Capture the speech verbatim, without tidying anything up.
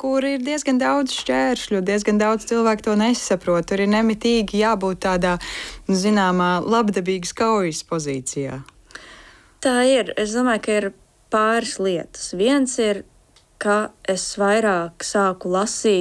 kur ir diezgan daudz šķēršļu, diezgan daudz cilvēku to nesaprot. Tur ir nemitīgi jābūt tādā, zināmā, labdabīgas kaujas pozīcijā. Tā ir. Es domāju, ka ir pāris lietas. Viens ir, ka es vairāk sāku lasīt